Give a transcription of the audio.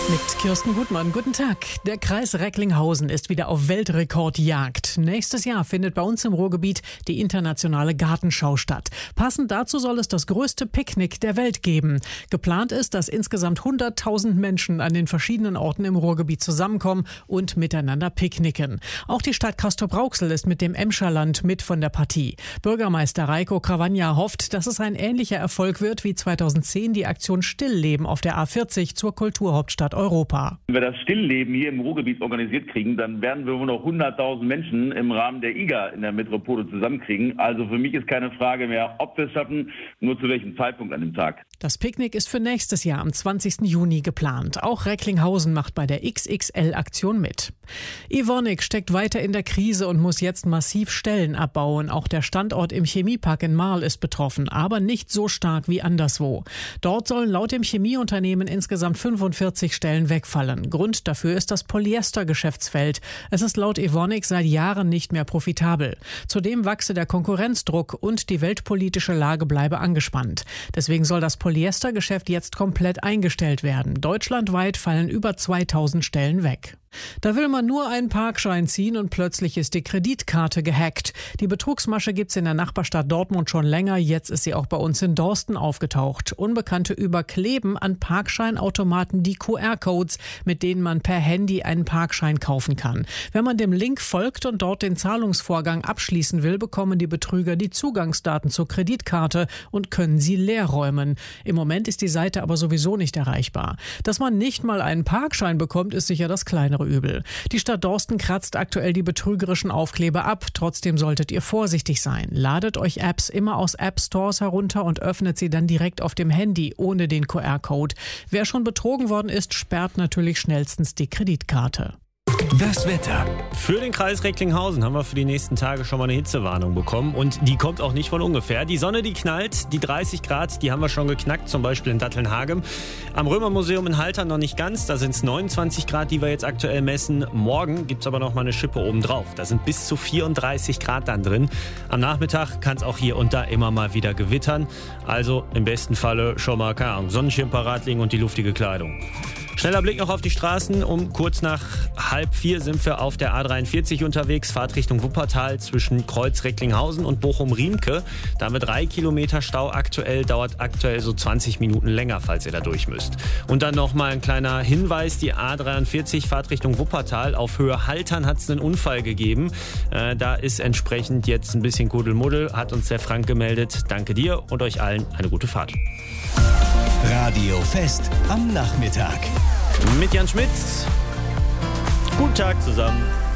Mit Kirsten Gutmann. Guten Tag. Der Kreis Recklinghausen ist wieder auf Weltrekordjagd. Nächstes Jahr findet bei uns im Ruhrgebiet die internationale Gartenschau statt. Passend dazu soll es das größte Picknick der Welt geben. Geplant ist, dass insgesamt 100.000 Menschen an den verschiedenen Orten im Ruhrgebiet zusammenkommen und miteinander picknicken. Auch die Stadt Castrop-Rauxel ist mit dem Emscherland mit von der Partie. Bürgermeister Reiko Cravagna hofft, dass es ein ähnlicher Erfolg wird wie 2010 die Aktion Stillleben auf der A40 zur Kulturhauptstadt Europa. Wenn wir das Stillleben hier im Ruhrgebiet organisiert kriegen, dann werden wir wohl noch 100.000 Menschen im Rahmen der IGA in der Metropole zusammenkriegen. Also für mich ist keine Frage mehr, ob wir es schaffen, nur zu welchem Zeitpunkt an dem Tag. Das Picknick ist für nächstes Jahr am 20. Juni geplant. Auch Recklinghausen macht bei der XXL-Aktion mit. Evonik steckt weiter in der Krise und muss jetzt massiv Stellen abbauen. Auch der Standort im Chemiepark in Marl ist betroffen, aber nicht so stark wie anderswo. Dort sollen laut dem Chemieunternehmen insgesamt 45 Stellen wegfallen. Grund dafür ist das Polyester-Geschäftsfeld. Es ist laut Evonik seit Jahren nicht mehr profitabel. Zudem wachse der Konkurrenzdruck und die weltpolitische Lage bleibe angespannt. Deswegen soll das Polyestergeschäft jetzt komplett eingestellt werden. Deutschlandweit fallen über 2000 Stellen weg. Da will man nur einen Parkschein ziehen und plötzlich ist die Kreditkarte gehackt. Die Betrugsmasche gibt's in der Nachbarstadt Dortmund schon länger, jetzt ist sie auch bei uns in Dorsten aufgetaucht. Unbekannte überkleben an Parkscheinautomaten die QR-Codes, mit denen man per Handy einen Parkschein kaufen kann. Wenn man dem Link folgt und dort den Zahlungsvorgang abschließen will, bekommen die Betrüger die Zugangsdaten zur Kreditkarte und können sie leer räumen. Im Moment ist die Seite aber sowieso nicht erreichbar. Dass man nicht mal einen Parkschein bekommt, ist sicher das kleinere Übel. Die Stadt Dorsten kratzt aktuell die betrügerischen Aufkleber ab. Trotzdem solltet ihr vorsichtig sein. Ladet euch Apps immer aus App-Stores herunter und öffnet sie dann direkt auf dem Handy ohne den QR-Code. Wer schon betrogen worden ist, sperrt natürlich schnellstens die Kreditkarte. Das Wetter. Für den Kreis Recklinghausen haben wir für die nächsten Tage schon mal eine Hitzewarnung bekommen und die kommt auch nicht von ungefähr. Die Sonne, die knallt, die 30 Grad, die haben wir schon geknackt, zum Beispiel in Datteln-Hagem. Am Römermuseum in Haltern noch nicht ganz, da sind es 29 Grad, die wir jetzt aktuell messen. Morgen gibt es aber noch mal eine Schippe obendrauf, da sind bis zu 34 Grad dann drin. Am Nachmittag kann es auch hier und da immer mal wieder gewittern, also im besten Falle schon mal, keine Ahnung, Sonnenschirm parat legen und die luftige Kleidung. Schneller Blick noch auf die Straßen. Um kurz nach 3:30 sind wir auf der A43 unterwegs. Fahrt Richtung Wuppertal zwischen Kreuz Recklinghausen und Bochum-Riemke. Da haben wir 3 Kilometer Stau aktuell. Dauert aktuell so 20 Minuten länger, falls ihr da durch müsst. Und dann nochmal ein kleiner Hinweis. Die A43 Fahrt Richtung Wuppertal. Auf Höhe Haltern hat es einen Unfall gegeben. Da ist entsprechend jetzt ein bisschen Kuddelmuddel. Hat uns der Frank gemeldet. Danke dir und euch allen eine gute Fahrt. Radio Fest am Nachmittag. Mit Jan Schmitz. Guten Tag zusammen.